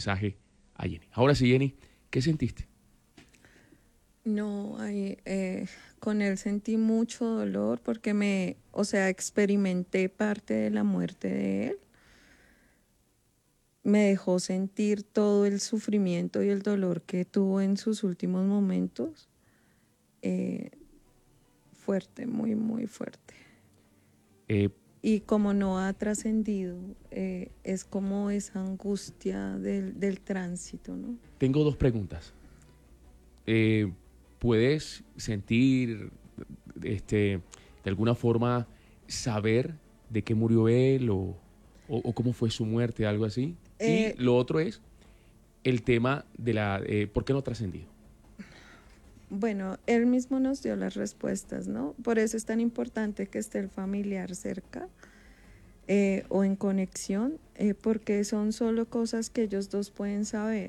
mensaje a Jenny. Ahora sí, Jenny, ¿qué sentiste? No, con él sentí mucho dolor porque o sea, experimenté parte de la muerte de él. Me dejó sentir todo el sufrimiento y el dolor que tuvo en sus últimos momentos. eh, Fuerte, muy, muy fuerte. Eh, Y como no ha trascendido, es como esa angustia del tránsito, ¿no? Tengo dos preguntas. Eh, ¿Puedes sentir, de alguna forma, saber de qué murió él o cómo fue su muerte, algo así? Y Eh, lo otro es el tema de ¿por qué no ha trascendido? bueno, él mismo nos dio las respuestas, ¿no? Por eso es tan importante que esté el familiar cerca o en conexión, porque son solo cosas que ellos dos pueden saber.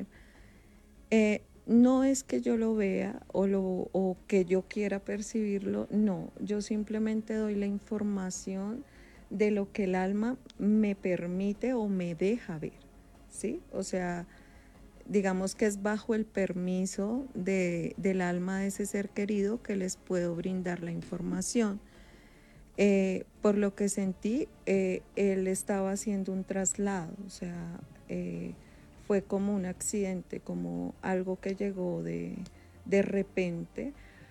No es que yo lo vea o que yo quiera percibirlo, no, yo simplemente doy la información de lo que el alma me permite o me deja ver, ¿sí? O sea, digamos que es bajo el permiso del alma de ese ser querido que les puedo brindar la información. Por lo que sentí, él estaba haciendo un traslado, o sea, fue como un accidente, como algo que llegó de repente,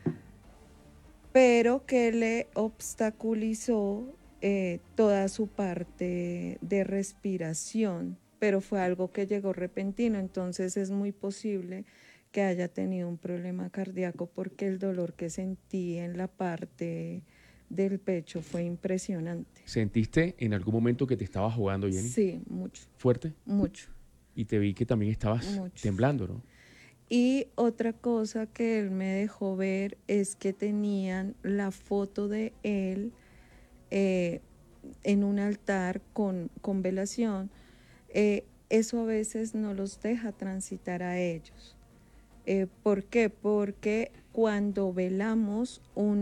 pero que le obstaculizó toda su parte de respiración, pero fue algo que llegó repentino, entonces es muy posible que haya tenido un problema cardíaco porque el dolor que sentí en la parte del pecho fue impresionante. ¿Sentiste en algún momento que te estabas jugando, Jenny? Sí, mucho, ¿Fuerte? mucho, Y te vi que también estabas mucho. temblando, ¿no? Y otra cosa que él me dejó ver es que tenían la foto de él eh, en un altar con velación. Eso a veces no los deja transitar a ellos. ¿Por qué? Porque cuando velamos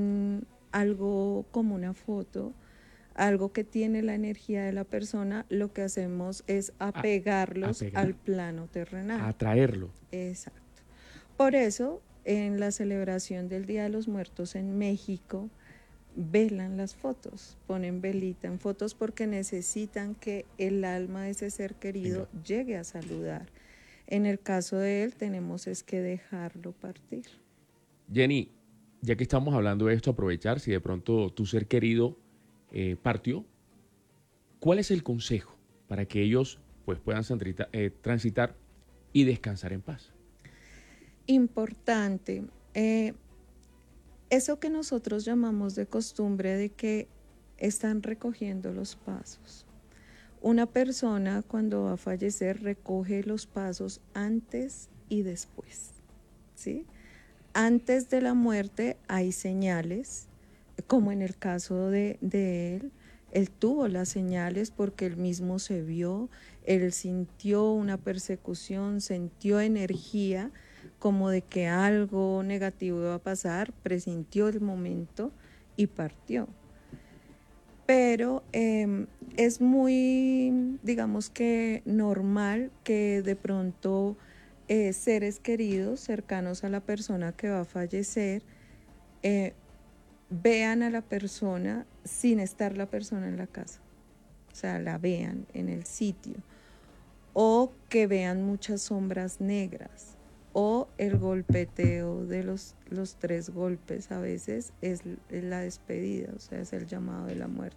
algo como una foto, algo que tiene la energía de la persona, lo que hacemos es A apegarlos al pegar, plano a terrenal. atraerlo. Exacto. Por eso, en la celebración del Día de los Muertos en México, velan las fotos, ponen velita en fotos porque necesitan que el alma de ese ser querido Venga. llegue a saludar. En el caso de él, tenemos es que dejarlo partir. Jenny, ya que estamos hablando de esto, aprovechar si de pronto tu ser querido partió, ¿cuál es el consejo para que ellos pues, puedan transitar y descansar en paz? Importante, eso que nosotros llamamos de costumbre de que están recogiendo los pasos. Una persona cuando va a fallecer recoge los pasos antes y después, ¿sí? Antes de la muerte hay señales, como en el caso de él tuvo las señales porque él mismo se vio, él sintió una persecución, sintió energía como de que algo negativo iba a pasar, presintió el momento y partió. Pero es muy, digamos que normal que de pronto seres queridos cercanos a la persona que va a fallecer eh, vean a la persona sin estar la persona en la casa, o sea, la vean en el sitio, o que vean muchas sombras negras, o el golpeteo de los tres golpes a veces es la despedida, o sea, es el llamado de la muerte.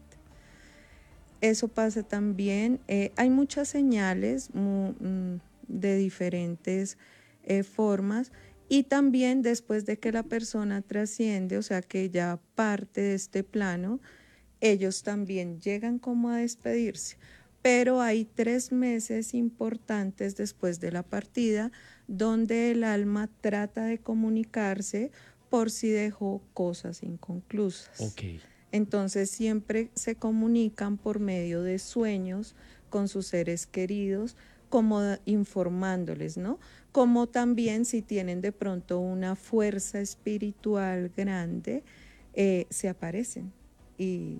Eso pasa también. Hay muchas señales de diferentes formas y también después de que la persona trasciende, o sea que ya parte de este plano, ellos también llegan como a despedirse. Pero hay 3 meses importantes después de la partida donde el alma trata de comunicarse por si dejó cosas inconclusas. Ok. Entonces siempre se comunican por medio de sueños con sus seres queridos, como informándoles, ¿no? Como también si tienen de pronto una fuerza espiritual grande, se aparecen y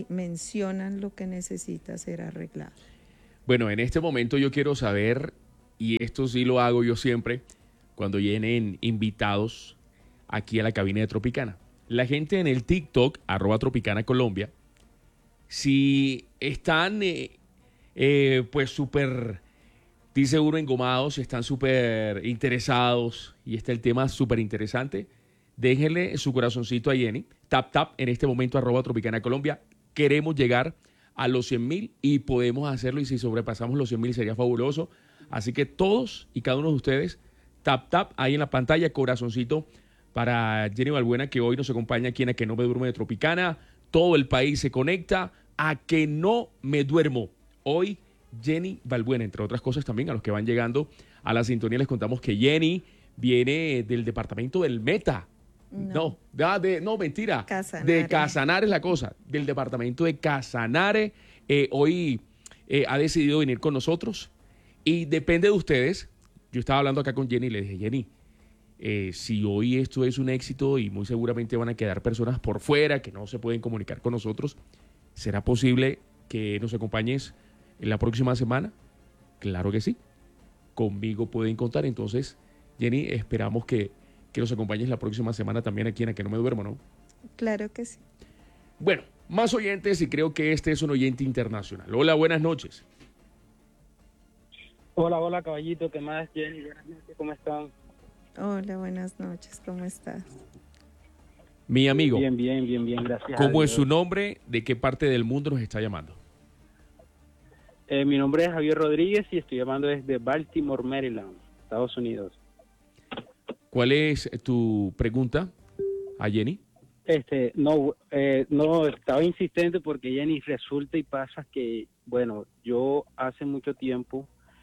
mencionan lo que necesita ser arreglado. Bueno, en este momento yo quiero saber y esto sí lo hago yo siempre cuando vienen invitados aquí a la cabina de Tropicana. La gente en el TikTok, @Tropicana Colombia, si están pues súper, estoy seguro, engomados, si están súper interesados y está el tema súper interesante, déjenle su corazoncito a Jenny. Tap, tap, en este momento, @Tropicana Colombia. Queremos llegar a los 100,000 y podemos hacerlo, y si sobrepasamos los 100,000 sería fabuloso. Así que todos y cada uno de ustedes, tap, tap, ahí en la pantalla, corazoncito para Jenny Balbuena, que hoy nos acompaña aquí en A Que No Me Duermo de Tropicana. Todo el país se conecta a Que No Me Duermo. Hoy Jenny Balbuena, entre otras cosas también, a los que van llegando a la sintonía les contamos que Jenny viene del departamento del Meta. No, mentira. Casanare. De Casanare es la cosa, del departamento de Casanare. Hoy ha decidido venir con nosotros y depende de ustedes. Yo estaba hablando acá con Jenny y le dije, Jenny, si hoy esto es un éxito y muy seguramente van a quedar personas por fuera que no se pueden comunicar con nosotros, ¿será posible que nos acompañes en la próxima semana? Claro que sí. Conmigo pueden contar. Entonces, Jenny, esperamos que nos acompañes la próxima semana también aquí en A Que No Me Duermo, ¿no? Claro que sí. Bueno, más oyentes, y creo que este es un oyente internacional. Hola, buenas noches. Hola, hola, caballito, ¿qué más, Jenny? Buenas noches, ¿cómo están? Hola, buenas noches, ¿cómo estás? Mi amigo, Bien, gracias a ¿cómo es Dios. su nombre? ¿De qué parte del mundo nos está llamando? Mi nombre es Javier Rodríguez y estoy llamando desde Baltimore, Maryland, Estados Unidos. ¿Cuál es tu pregunta a Jenny? No, estaba insistente porque Jenny, resulta y pasa que, bueno, yo hace mucho tiempo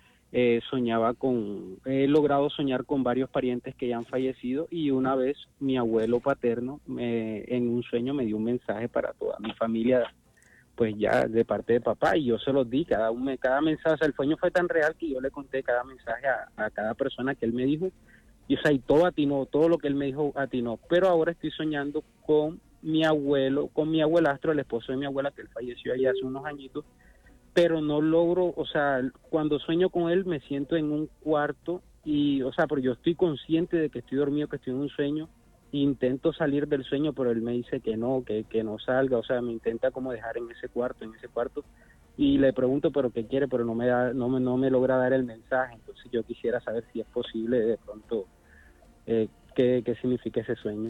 he logrado soñar con varios parientes que ya han fallecido, y una vez mi abuelo paterno en un sueño me dio un mensaje para toda mi familia, pues ya de parte de papá, y yo se los di, cada mensaje. O sea, el sueño fue tan real que yo le conté cada mensaje a cada persona que él me dijo, y o sea, y todo atinó, todo lo que él me dijo atinó. Pero ahora estoy soñando con mi abuelo, con mi abuelastro, el esposo de mi abuela, que él falleció allá hace unos añitos, pero no logro, o sea, cuando sueño con él me siento en un cuarto y, o sea, pero yo estoy consciente de que estoy dormido, que estoy en un sueño, e intento salir del sueño, pero él me dice que no salga, o sea, me intenta como dejar en ese cuarto, y le pregunto, pero qué quiere, pero no me logra dar el mensaje. Entonces yo quisiera saber si es posible de pronto, qué significa ese sueño.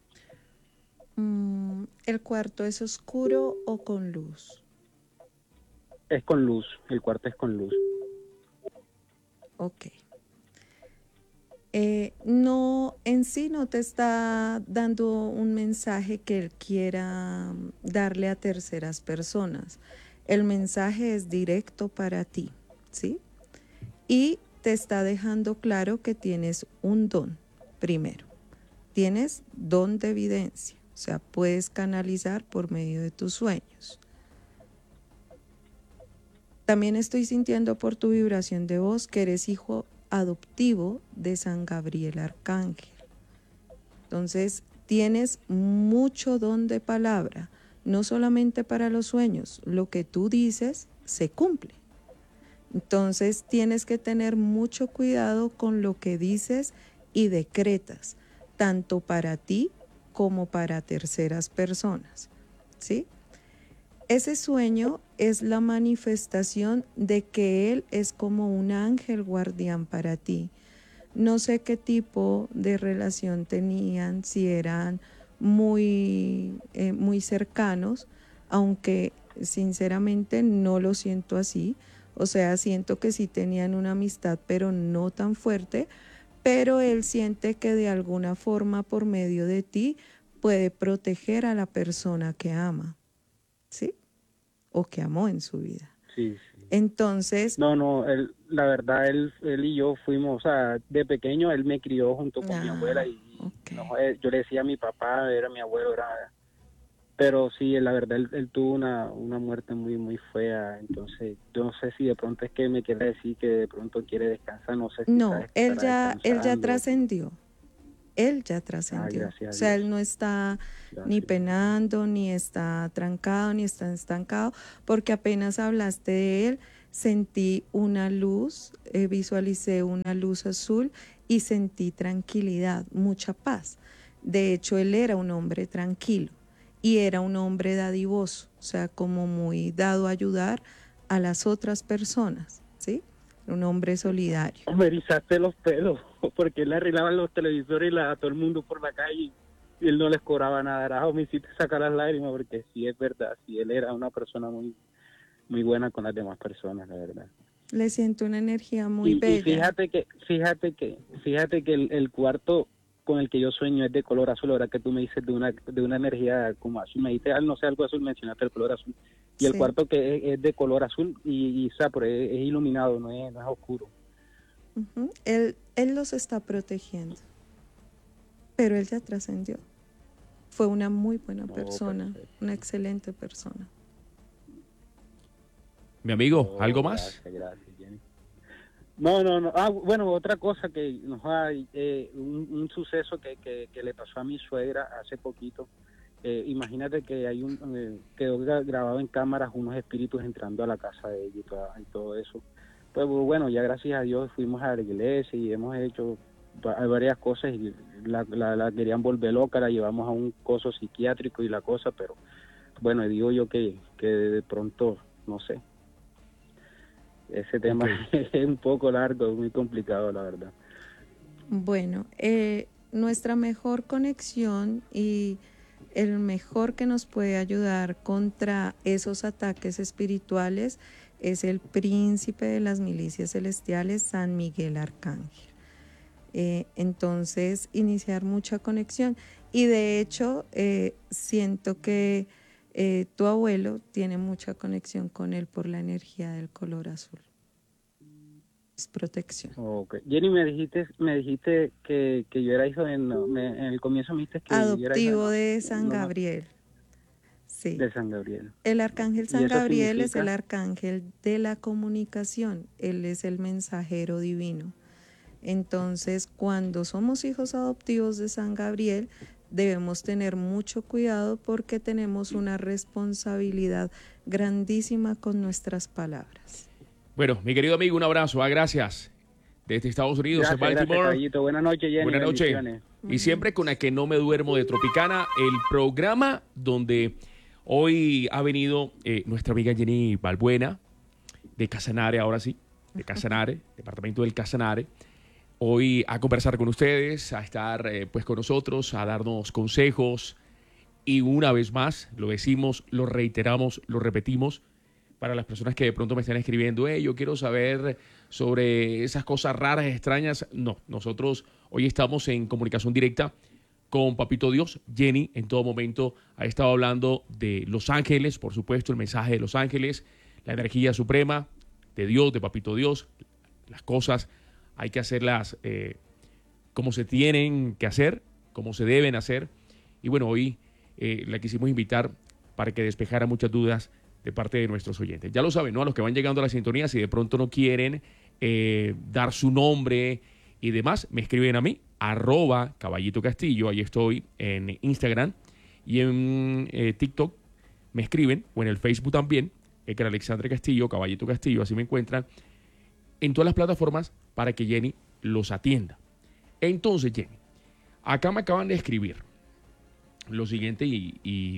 ¿El cuarto es oscuro o con luz? Es con luz, el cuarto es con luz. Ok. No, en sí no te está dando un mensaje que él quiera darle a terceras personas. El mensaje es directo para ti, ¿sí? Y te está dejando claro que tienes un don, primero. Tienes don de evidencia, o sea, puedes canalizar por medio de tus sueños. También estoy sintiendo por tu vibración de voz que eres hijo adoptivo de San Gabriel Arcángel. Entonces, tienes mucho don de palabra, no solamente para los sueños, lo que tú dices se cumple. Entonces, tienes que tener mucho cuidado con lo que dices y decretas, tanto para ti como para terceras personas, ¿sí? Ese sueño es la manifestación de que él es como un ángel guardián para ti. No sé qué tipo de relación tenían, si eran muy cercanos, aunque sinceramente no lo siento así. O sea, siento que sí tenían una amistad, pero no tan fuerte, pero él siente que de alguna forma por medio de ti puede proteger a la persona que ama, ¿sí? O que amó en su vida. Sí. Entonces... No, la verdad, él y yo fuimos, o sea, de pequeño él me crió junto con mi abuela, y okay. yo le decía a mi papá, era mi abuelo, pero sí, la verdad, él tuvo una muerte muy fea. Entonces yo no sé si de pronto es que me quiere decir que de pronto quiere descansar, no sé si no, él ya trascendió. Él ya trascendió. O sea, él no está ni penando, ni está trancado, ni está estancado, porque apenas hablaste de él, sentí una luz, visualicé una luz azul y sentí tranquilidad, mucha paz. De hecho, él era un hombre tranquilo y era un hombre dadivoso, o sea, como muy dado a ayudar a las otras personas, ¿sí? Un hombre solidario. Me erizaste los pelos, porque él le arreglaba los televisores a todo el mundo por la calle y él no les cobraba nada. Arajo, me hiciste sacar las lágrimas, porque sí es verdad, sí, él era una persona muy buena con las demás personas, la verdad. Le siento una energía muy Y bella. fíjate que el cuarto con el que yo sueño es de color azul. Ahora que tú me dices de una energía como azul, me dijiste, no sé, algo azul, mencionaste el color azul. Y el Sí. cuarto que es de color azul y pero es iluminado, no es oscuro. Ujú. Él los está protegiendo, pero él ya trascendió. Fue una muy buena persona, Perfecto. una excelente persona. Mi amigo, ¿algo más? Gracias, Jenny. No. Bueno, otra cosa que nos hay, un suceso que le pasó a mi suegra hace poquito. Imagínate que quedó grabado en cámaras unos espíritus entrando a la casa de ella y todo eso. Pues bueno, ya gracias a Dios fuimos a la iglesia y hemos hecho varias cosas y la querían volver loca, la llevamos a un coso psiquiátrico y la cosa, pero bueno, digo yo que de pronto, no sé, ese tema es un poco largo, muy complicado, la verdad. Bueno, nuestra mejor conexión y el mejor que nos puede ayudar contra esos ataques espirituales es el príncipe de las milicias celestiales, San Miguel Arcángel. Entonces, iniciar mucha conexión. Y de hecho, siento que tu abuelo tiene mucha conexión con él por la energía del color azul. Es protección. Okay. Jenny, me dijiste que yo era hijo en el comienzo me dijiste que yo era Adoptivo de San no, Gabriel. Sí. de San Gabriel. El arcángel ¿Y San eso Gabriel es significa? el arcángel de la comunicación. Él es el mensajero divino. Entonces, cuando somos hijos adoptivos de San Gabriel, debemos tener mucho cuidado porque tenemos una responsabilidad grandísima con nuestras palabras. Bueno, mi querido amigo, un abrazo. Gracias. Desde Estados Unidos, en Baltimore. Gracias, buenas noches, Jenny. Buenas noches. Bendiciones. Y siempre con la que no me duermo de Tropicana, el programa donde hoy ha venido nuestra amiga Jenny Balbuena, de Casanare, ahora sí, de Casanare, departamento del Casanare, hoy a conversar con ustedes, a estar pues con nosotros, a darnos consejos y una vez más, lo decimos, lo reiteramos, lo repetimos, para las personas que de pronto me están escribiendo, yo quiero saber sobre esas cosas raras, extrañas. No, nosotros hoy estamos en comunicación directa con Papito Dios. Jenny en todo momento ha estado hablando de los ángeles, por supuesto, el mensaje de los ángeles, la energía suprema de Dios, de Papito Dios. Las cosas hay que hacerlas como se tienen que hacer, como se deben hacer. Y bueno, hoy la quisimos invitar para que despejara muchas dudas de parte de nuestros oyentes. Ya lo saben, ¿no? A los que van llegando a la sintonía, si de pronto no quieren dar su nombre y demás, me escriben a mí, @Caballito Castillo, ahí estoy en Instagram y en TikTok, me escriben, o en el Facebook también, Edgar Alexandre Castillo, Caballito Castillo, así me encuentran, en todas las plataformas para que Jenny los atienda. Entonces, Jenny, acá me acaban de escribir lo siguiente y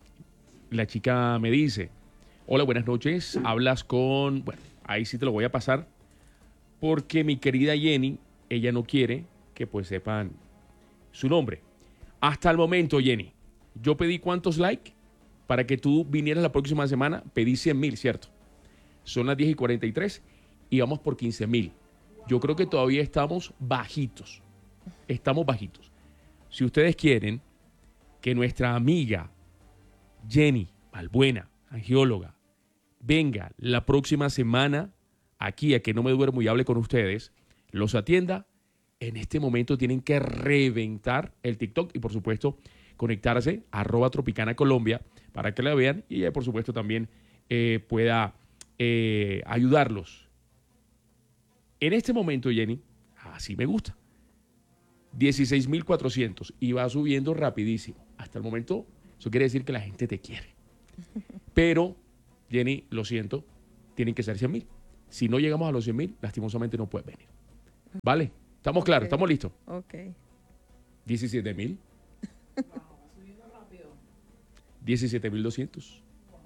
la chica me dice: hola, buenas noches, hablas con... Bueno, ahí sí te lo voy a pasar porque mi querida Jenny, ella no quiere que pues sepan su nombre. Hasta el momento, Jenny, yo pedí ¿cuántos likes? Para que tú vinieras la próxima semana, pedí 100,000, ¿cierto? Son las 10:43 y vamos por 15,000. Yo creo que todavía estamos bajitos. Estamos bajitos. Si ustedes quieren que nuestra amiga Jenny Balbuena, angióloga, venga la próxima semana aquí a Que No Me Duermo y hable con ustedes, los atienda, en este momento tienen que reventar el TikTok y por supuesto conectarse @Tropicana Colombia para que la vean y ella por supuesto también pueda ayudarlos. En este momento, Jenny, así me gusta, 16,400 y va subiendo rapidísimo. Hasta el momento, eso quiere decir que la gente te quiere. Pero, Jenny, lo siento, tienen que ser 100,000. Si no llegamos a los 100.000, lastimosamente no puedes venir. ¿Vale? ¿Estamos claros? ¿Estamos listos? Ok. 17.000. 17.200.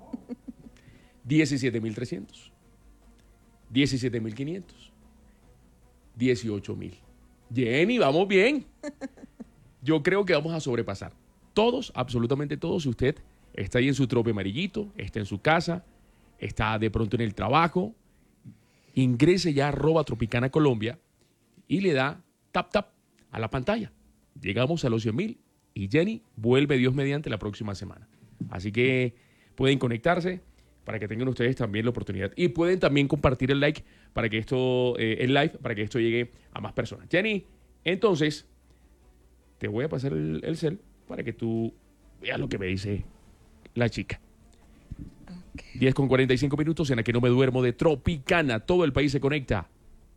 17.300. 17.500. 18.000. Jenny, vamos bien. Yo creo que vamos a sobrepasar. Todos, absolutamente todos. Si usted está ahí en su trope amarillito, está en su casa, está de pronto en el trabajo, ingrese ya a @Tropicana Colombia y le da tap a la pantalla. Llegamos a los 100.000 y Jenny vuelve Dios mediante la próxima semana. Así que pueden conectarse para que tengan ustedes también la oportunidad. Y pueden también compartir el like para que esto, el live, para que esto llegue a más personas. Jenny, entonces, te voy a pasar el cel para que tú veas lo que me dice la chica. Okay. 10:45 minutos en la que no me duermo de Tropicana. Todo el país se conecta.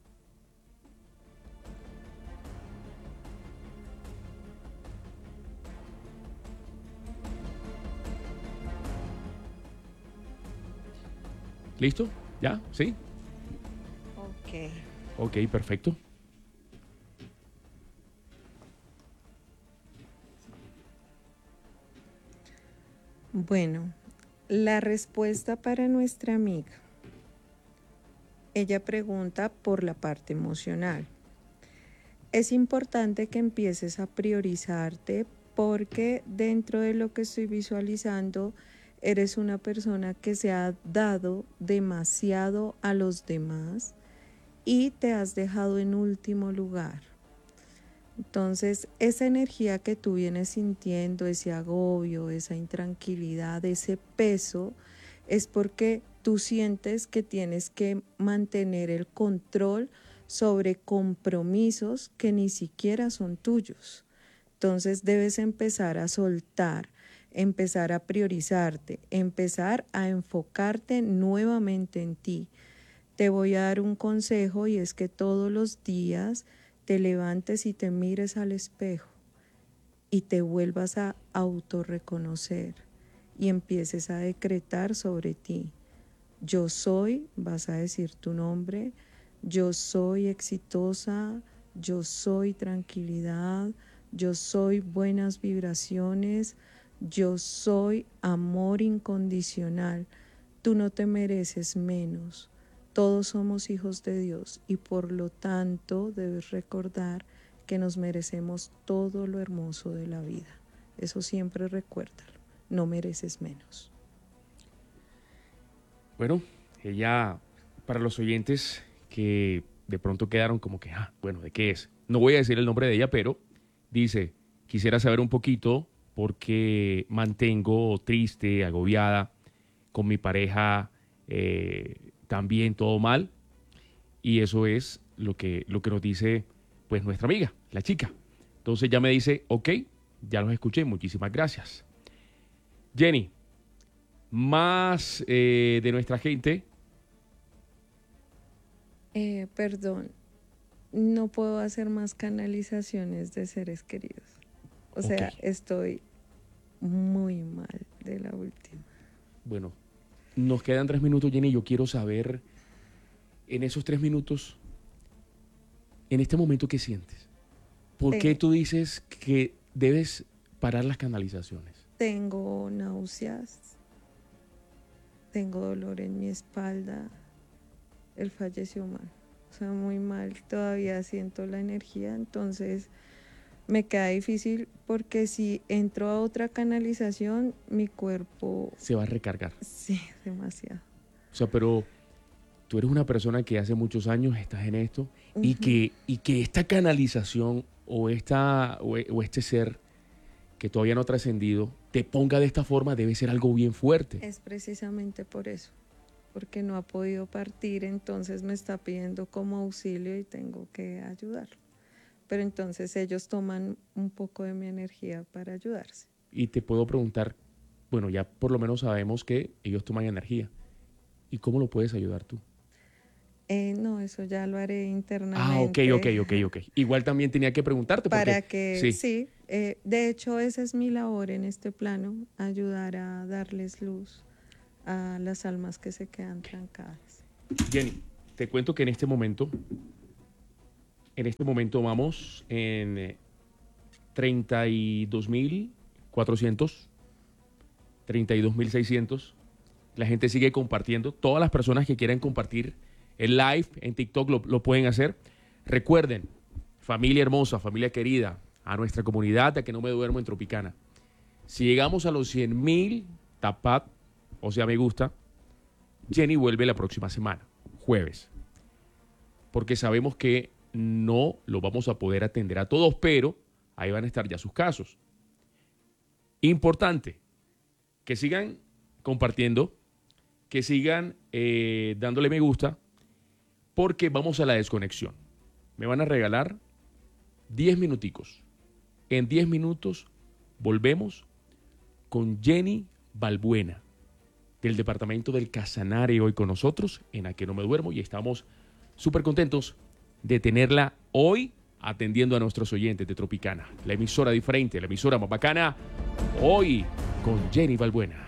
¿Listo? ¿Ya? ¿Sí? Ok. Ok, perfecto. Bueno, la respuesta para nuestra amiga. Ella pregunta por la parte emocional. Es importante que empieces a priorizarte porque dentro de lo que estoy visualizando, eres una persona que se ha dado demasiado a los demás y te has dejado en último lugar. Entonces, esa energía que tú vienes sintiendo, ese agobio, esa intranquilidad, ese peso, es porque tú sientes que tienes que mantener el control sobre compromisos que ni siquiera son tuyos. Entonces, debes empezar a soltar, empezar a priorizarte, empezar a enfocarte nuevamente en ti. Te voy a dar un consejo y es que todos los días te levantes y te mires al espejo y te vuelvas a autorreconocer y empieces a decretar sobre ti. Yo soy, vas a decir tu nombre, yo soy exitosa, yo soy tranquilidad, yo soy buenas vibraciones, yo soy amor incondicional. Tú no te mereces menos. Todos somos hijos de Dios y por lo tanto debes recordar que nos merecemos todo lo hermoso de la vida. Eso siempre recuérdalo. No mereces menos. Bueno, ella, para los oyentes que de pronto quedaron como que, bueno, ¿de qué es? No voy a decir el nombre de ella, pero dice, quisiera saber un poquito por qué mantengo triste, agobiada, con mi pareja también todo mal. Y eso es lo que nos dice pues nuestra amiga, la chica. Entonces ya me dice, ok, ya los escuché, muchísimas gracias. Jenny, más de nuestra gente. Perdón, no puedo hacer más canalizaciones de seres queridos. O sea, estoy muy mal de la última. Bueno, nos quedan 3 minutos, Jenny. Yo quiero saber, en esos 3 minutos, en este momento, ¿qué sientes? ¿Por qué tú dices que debes parar las canalizaciones? Tengo náuseas, tengo dolor en mi espalda. Él falleció mal, o sea, muy mal. Todavía siento la energía, entonces me queda difícil porque si entro a otra canalización, mi cuerpo se va a recargar. Sí, demasiado. O sea, pero tú eres una persona que hace muchos años estás en esto y que esta canalización o este ser que todavía no ha trascendido te ponga de esta forma debe ser algo bien fuerte. Es precisamente por eso, porque no ha podido partir, entonces me está pidiendo como auxilio y tengo que ayudarlo. Pero entonces ellos toman un poco de mi energía para ayudarse. Y te puedo preguntar, bueno, ya por lo menos sabemos que ellos toman energía. ¿Y cómo lo puedes ayudar tú? No, eso ya lo haré internamente. Ok. Igual también tenía que preguntarte. Para que, sí, de hecho esa es mi labor en este plano, ayudar a darles luz a las almas que se quedan trancadas. Jenny, te cuento que en este momento vamos en 32.400, 32.600. La gente sigue compartiendo. Todas las personas que quieran compartir el live en TikTok lo pueden hacer. Recuerden, familia hermosa, familia querida, a nuestra comunidad de Que No Me Duermo en Tropicana. Si llegamos a los 100.000 tapat, o sea, me gusta, Jenny vuelve la próxima semana, jueves. Porque sabemos que no lo vamos a poder atender a todos, pero ahí van a estar ya sus casos. Importante, que sigan compartiendo, que sigan dándole me gusta, porque vamos a la desconexión. Me van a regalar 10 minuticos. En 10 minutos volvemos con Jenny Balbuena, del departamento del Casanare, hoy con nosotros en A Que No Me Duermo, y estamos súper contentos de tenerla hoy atendiendo a nuestros oyentes de Tropicana, la emisora diferente, la emisora más bacana, hoy con Jenny Balbuena.